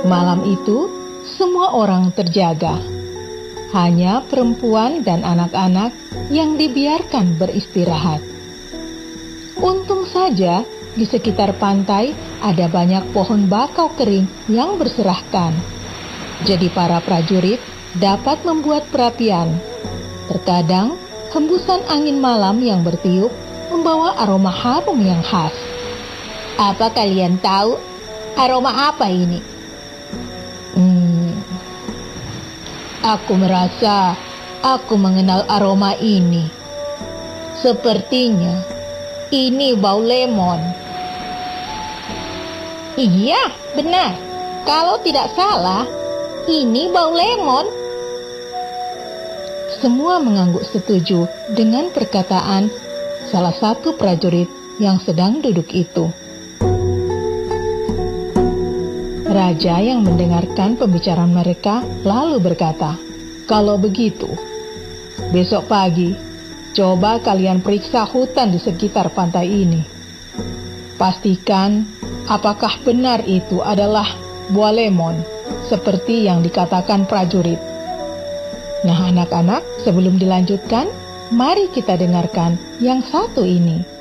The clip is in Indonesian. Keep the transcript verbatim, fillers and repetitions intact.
Malam itu, semua orang terjaga. Hanya perempuan dan anak-anak yang dibiarkan beristirahat. Untung saja di sekitar pantai ada banyak pohon bakau kering yang berserahkan. Jadi para prajurit dapat membuat perapian. Terkadang hembusan angin malam yang bertiup membawa aroma harum yang khas. Apa kalian tahu aroma apa ini? Hmm, aku merasa aku mengenal aroma ini. Sepertinya ini bau lemon. Iya, benar. Kalau tidak salah, ini bau lemon. Semua mengangguk setuju dengan perkataan salah satu prajurit yang sedang duduk itu. Raja yang mendengarkan pembicaraan mereka lalu berkata, "Kalau begitu, besok pagi coba kalian periksa hutan di sekitar pantai ini. Pastikan apakah benar itu adalah buah lemon seperti yang dikatakan prajurit." Nah anak-anak, sebelum dilanjutkan, mari kita dengarkan yang satu ini.